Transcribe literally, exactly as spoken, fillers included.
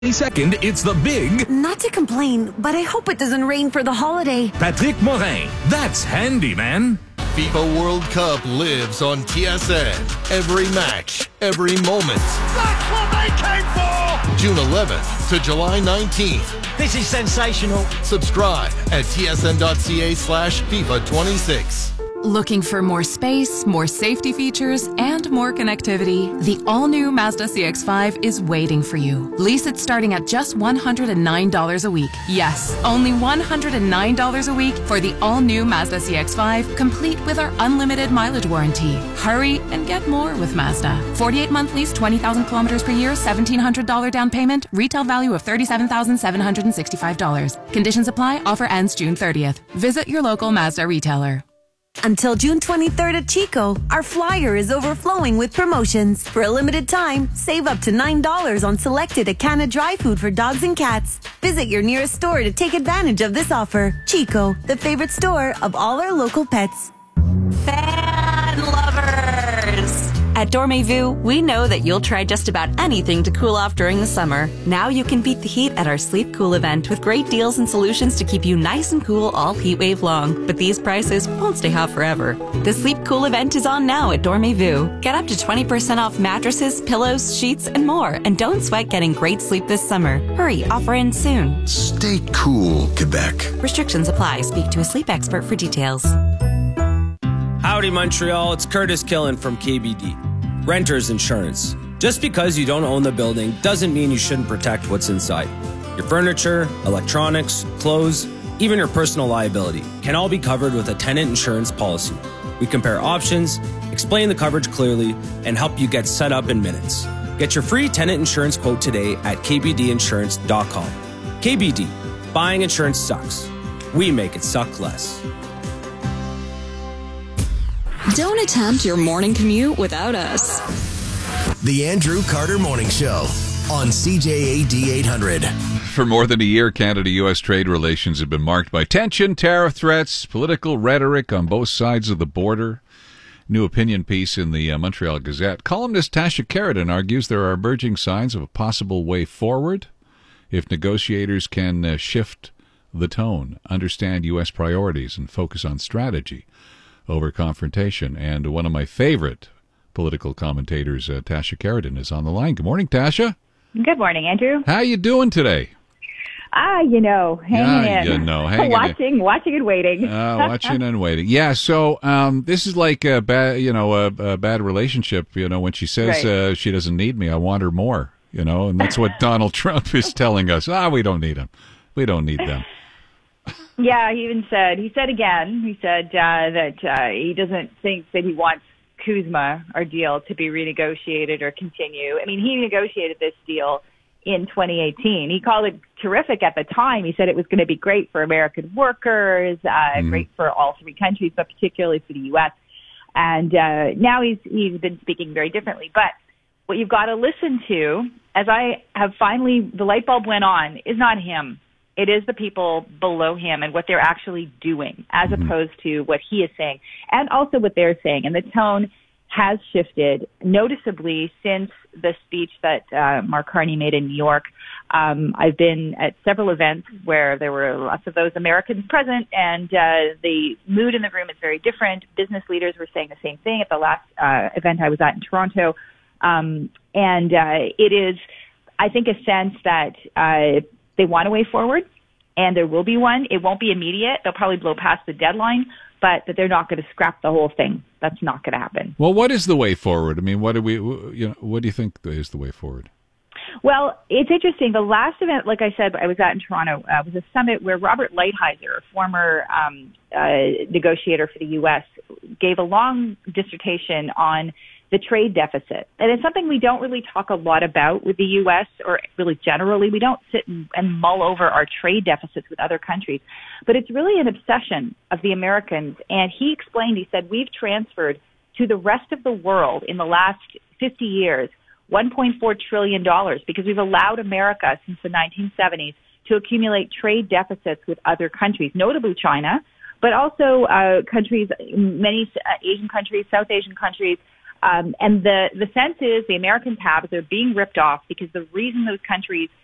Second, it's the big... Not to complain, but I hope it doesn't rain for the holiday. Patrick Morin. That's handy, man. FIFA World Cup lives on T S N. Every match, every moment. That's what they came for! June eleventh to July nineteenth. This is sensational. Subscribe at tsn.ca slash FIFA 26. Looking for more space, more safety features, and more connectivity? The all-new Mazda C X five is waiting for you. Lease it starting at just one hundred nine dollars a week. Yes, only one hundred nine dollars a week for the all-new Mazda C X five, complete with our unlimited mileage warranty. Hurry and get more with Mazda. forty-eight month lease, twenty thousand kilometers per year, seventeen hundred dollars down payment, retail value of thirty-seven thousand seven hundred sixty-five dollars. Conditions apply. Offer ends June thirtieth. Visit your local Mazda retailer. Until June twenty-third at Chico, our flyer is overflowing with promotions. For a limited time, save up to nine dollars on selected Acana dry food for dogs and cats. Visit your nearest store to take advantage of this offer. Chico, the favorite store of all our local pets. Fan lovers! At Dormez-vous, we know that you'll try just about anything to cool off during the summer. Now you can beat the heat at our Sleep Cool event with great deals and solutions to keep you nice and cool all heat wave long. But these prices won't stay hot forever. The Sleep Cool event is on now at Dormez-vous. Get up to twenty percent off mattresses, pillows, sheets, and more. And don't sweat getting great sleep this summer. Hurry, offer ends soon. Stay cool, Quebec. Restrictions apply. Speak to a sleep expert for details. Howdy, Montreal. It's Curtis Killen from K B D. Renters Insurance. Just because you don't own the building doesn't mean you shouldn't protect what's inside. Your furniture, electronics, clothes, even your personal liability can all be covered with a tenant insurance policy. We compare options, explain the coverage clearly, and help you get set up in minutes. Get your free tenant insurance quote today at k b d insurance dot com. K B D. Buying insurance sucks. We make it suck less. Don't attempt your morning commute without us. The Andrew Carter Morning Show on C J A D eight hundred. For more than a year, Canada-U S trade relations have been marked by tension, tariff threats, political rhetoric on both sides of the border. New opinion piece in the uh, Montreal Gazette. Columnist Tasha Keratin argues there are emerging signs of a possible way forward if negotiators can uh, shift the tone, understand U S priorities, and focus on strategy over confrontation. And one of my favorite political commentators, uh, Tasha Keratin, is on the line. Good morning, Tasha. Good morning, Andrew. How you doing today? Ah, you know, hanging yeah, in. You know, hanging watching, in. watching and waiting. Uh, watching and waiting. Yeah, so um, this is like a bad, you know, a, a bad relationship. You know, when she says right. uh, she doesn't need me, I want her more. You know, and that's what Donald Trump is telling us. Ah, we don't need him. We don't need them. Yeah, he even said, he said again, he said uh, that uh, he doesn't think that he wants Kuzma, our deal, to be renegotiated or continue. I mean, he negotiated this deal in twenty eighteen. He called it terrific at the time. He said it was going to be great for American workers, uh, mm. great for all three countries, but particularly for the U S. And uh, now he's he's been speaking very differently. But what you've got to listen to, as I have finally, the light bulb went on, is not him. It is the people below him and what they're actually doing, as mm-hmm. opposed to what he is saying, and also what they're saying. And the tone has shifted noticeably since the speech that uh, Mark Carney made in New York. Um, I've been at several events where there were lots of those Americans present, and uh, the mood in the room is very different. Business leaders were saying the same thing at the last uh, event I was at in Toronto. Um, and uh, it is, I think, a sense that uh, they want a way forward, and there will be one. It won't be immediate. They'll probably blow past the deadline, but that they're not going to scrap the whole thing. That's not going to happen. Well, what is the way forward? I mean, what do we, you know, what do you think is the way forward? Well, it's interesting. The last event, like I said, I was at in Toronto, uh, was a summit where Robert Lighthizer, a former um, uh, negotiator for the U S, gave a long dissertation on the trade deficit. And it's something we don't really talk a lot about with the U S, or really generally. We don't sit and, and mull over our trade deficits with other countries. But it's really an obsession of the Americans. And he explained, he said, we've transferred to the rest of the world in the last fifty years one point four trillion dollars because we've allowed America since the nineteen seventies to accumulate trade deficits with other countries, notably China, but also uh, countries, many Asian countries, South Asian countries. Um, and the, the sense is the Americans have is they're being ripped off because the reason those countries